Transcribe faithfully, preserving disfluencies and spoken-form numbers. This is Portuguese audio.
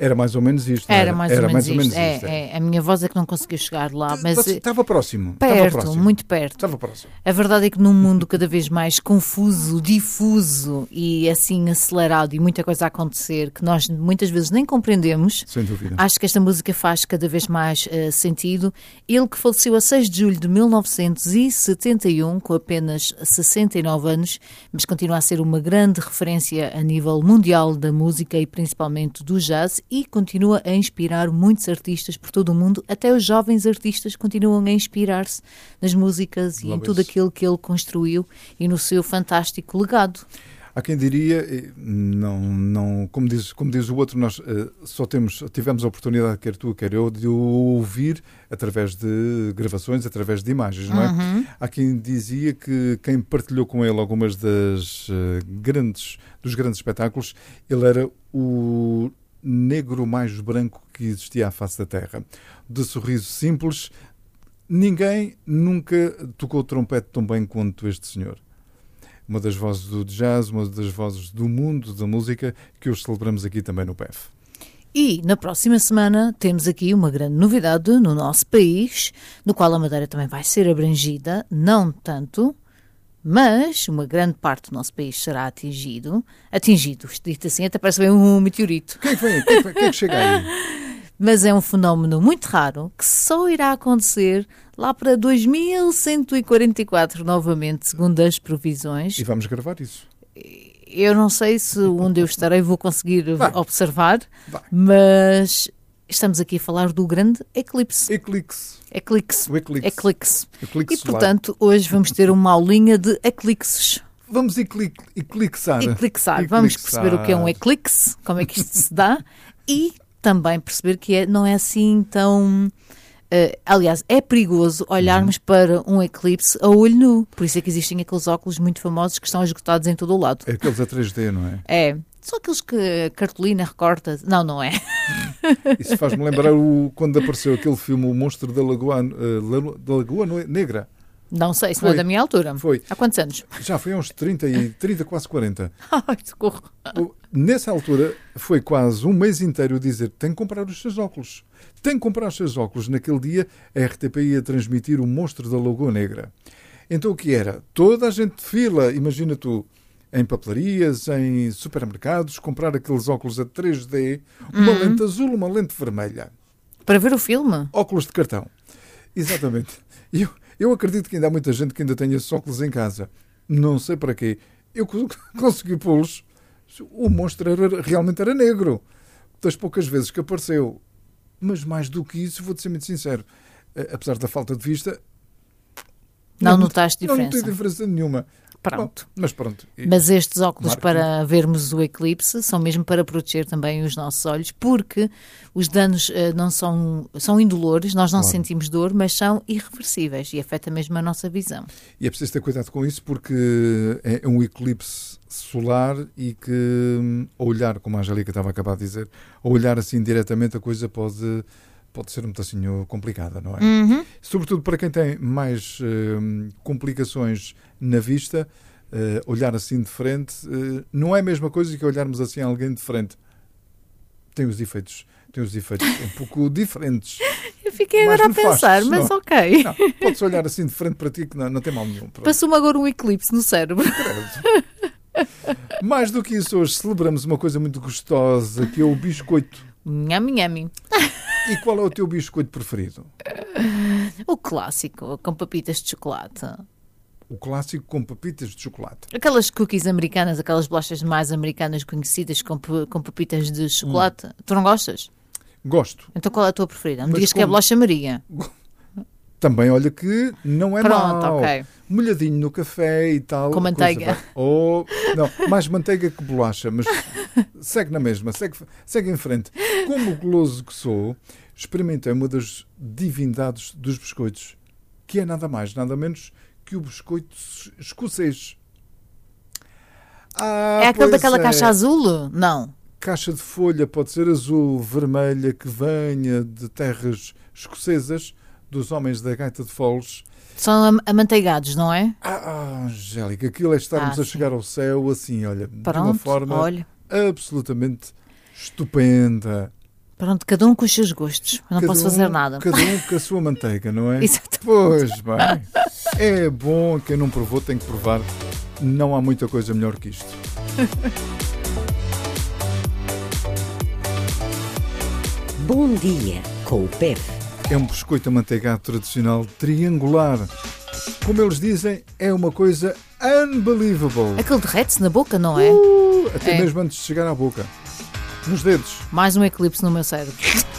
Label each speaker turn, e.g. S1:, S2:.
S1: Era mais ou menos isto.
S2: Era,
S1: era
S2: mais
S1: era
S2: ou menos
S1: mais ou
S2: isto.
S1: menos
S2: É,
S1: isto.
S2: é. A minha voz é que não conseguia chegar lá, mas
S1: Estava próximo.
S2: perto,
S1: Estava próximo.
S2: muito perto.
S1: Estava próximo.
S2: A verdade é que num mundo cada vez mais confuso, difuso e assim acelerado e muita coisa a acontecer que nós muitas vezes nem compreendemos,
S1: Sem dúvida.
S2: acho que esta música faz cada vez mais uh, sentido. Ele que faleceu a seis de julho de mil novecentos e setenta e um, com apenas sessenta e nove anos, mas continua a ser uma grande referência a nível mundial da música e principalmente do jazz, e continua a inspirar muitos artistas por todo o mundo. Até os jovens artistas continuam a inspirar-se nas músicas e em tudo aquilo que ele construiu e no seu fantástico legado.
S1: Há quem diria, não, não, como, diz, como diz o outro, nós uh, só temos, tivemos a oportunidade, quer tu, quer eu, de o ouvir através de gravações, através de imagens, não é?
S2: Uhum.
S1: Há quem dizia que quem partilhou com ele algumas das uh, grandes, dos grandes espetáculos, ele era o negro mais branco que existia à face da terra. De sorriso simples, ninguém nunca tocou trompete tão bem quanto este senhor. Uma das vozes do jazz, uma das vozes do mundo da música que hoje celebramos aqui também no P E F.
S2: E na próxima semana temos aqui uma grande novidade no nosso país, no qual a Madeira também vai ser abrangida, não tanto, mas uma grande parte do nosso país será atingido. Atingido, dito assim, até parece bem um meteorito.
S1: Quem foi? Quem foi? Quem é que chega aí?
S2: Mas é um fenómeno muito raro que só irá acontecer lá para dois mil cento e quarenta e quatro, novamente, segundo as previsões.
S1: E vamos gravar isso.
S2: Eu não sei se onde eu estarei vou conseguir
S1: Vai.
S2: observar,
S1: Vai.
S2: mas estamos aqui a falar do grande eclipse.
S1: Eclipse.
S2: Eclipse.
S1: O eclipse.
S2: Eclipse.
S1: Eclipse
S2: E,
S1: solar.
S2: portanto, hoje vamos ter uma aulinha de eclipses.
S1: Vamos eclic- eclipsar.
S2: Eclipsar. Vamos perceber o que é um eclipse, como é que isto se dá, e também perceber que é, não é assim tão... Uh, aliás, é perigoso olharmos uhum. para um eclipse a olho nu. Por isso é que existem aqueles óculos muito famosos que estão esgotados em todo o lado.
S1: É aqueles a três D, não é?
S2: É. Só aqueles que a cartolina recorta. Não, não é.
S1: Isso faz-me lembrar o, quando apareceu aquele filme O Monstro da Lagoa, uh, da Lagoa Negra.
S2: Não sei, isso
S1: Foi.
S2: não é da minha altura.
S1: Foi.
S2: Há quantos anos?
S1: Já foi há uns trinta, e, trinta quase quarenta.
S2: Ai, socorro.
S1: Nessa altura, foi quase um mês inteiro dizer: tem que comprar os seus óculos. Tem que comprar os seus óculos. Naquele dia, a R T P ia transmitir O Monstro da Lagoa Negra. Então o que era? Toda a gente de fila, imagina tu, em papelarias, em supermercados, comprar aqueles óculos a três D, uma
S2: Uhum.
S1: lente azul, uma lente vermelha.
S2: Para ver o filme?
S1: Óculos de cartão. Exatamente. E eu, eu acredito que ainda há muita gente que ainda tem esses óculos em casa. Não sei para quê. Eu consegui pô-los. O monstro era, realmente era negro. Das poucas vezes que apareceu. Mas mais do que isso, vou-te ser muito sincero, apesar da falta de vista,
S2: Não,
S1: não
S2: notaste diferença?
S1: Não notei diferença nenhuma.
S2: Pronto.
S1: Bom, mas pronto.
S2: Mas estes óculos
S1: Marketing.
S2: para vermos o eclipse são mesmo para proteger também os nossos olhos, porque os danos uh, não são, são indolores, nós não
S1: Claro.
S2: sentimos dor, mas são irreversíveis e afeta mesmo a nossa visão.
S1: E é preciso ter cuidado com isso porque é um eclipse solar e que, ao olhar, como a Angélica estava a acabar de dizer, ao olhar assim diretamente a coisa pode, pode ser um pedacinho complicada, não é?
S2: Uhum.
S1: Sobretudo para quem tem mais uh, complicações na vista, uh, olhar assim de frente uh, não é a mesma coisa que olharmos assim a alguém de frente. Tem os efeitos, tem os efeitos um pouco diferentes.
S2: Eu fiquei
S1: Mais
S2: agora a
S1: nefastos,
S2: pensar, mas
S1: não?
S2: ok.
S1: Não, podes olhar assim de frente para ti que não, não tem mal nenhum. Pronto.
S2: Passou-me agora um eclipse no cérebro.
S1: Mais do que isso, hoje celebramos uma coisa muito gostosa, que é o biscoito.
S2: Nhami, nhami.
S1: E qual é o teu biscoito preferido?
S2: O clássico, com papitas de chocolate.
S1: O clássico com papitas de chocolate.
S2: Aquelas cookies americanas, aquelas bolachas mais americanas conhecidas com, p- com papitas de chocolate. Hum. Tu não gostas?
S1: Gosto.
S2: Então qual é a tua preferida? Não me
S1: Mas
S2: digas que é a
S1: como-
S2: bolacha Maria.
S1: Também, olha que não é
S2: Pronto,
S1: mau.
S2: ok.
S1: Molhadinho no café e tal.
S2: Com manteiga.
S1: Coisa, ou, não, mais manteiga que bolacha, mas segue na mesma, segue, segue em frente. Como goloso que sou, experimentei uma das divindades dos biscoitos, que é nada mais, nada menos que o biscoito escocês. Ah,
S2: É aquele
S1: pois
S2: daquela
S1: é.
S2: caixa azul? Não.
S1: Caixa de folha, pode ser azul, vermelha, que venha de terras escocesas, dos homens da gaita de foles.
S2: São am- amanteigados, não é?
S1: Ah, ah, Angélica, aquilo é estarmos
S2: Ah,
S1: a
S2: sim.
S1: chegar ao céu assim, olha, de uma
S2: Pronto,
S1: forma
S2: olha.
S1: absolutamente estupenda.
S2: Pronto, cada um com os seus gostos. Eu não
S1: Cada
S2: posso
S1: um-
S2: fazer nada.
S1: Cada um com a sua manteiga, não é?
S2: Exatamente.
S1: Pois bem. É bom, quem não provou tem que provar. Não há muita coisa melhor que isto.
S3: Bom dia com o P E P.
S1: É um biscoito amanteigado tradicional triangular. Como eles dizem, é uma coisa unbelievable.
S2: Aquele derrete-se na boca, não é?
S1: Uh, até
S2: É.
S1: mesmo antes de chegar à boca. Nos dedos.
S2: Mais um eclipse no meu cérebro.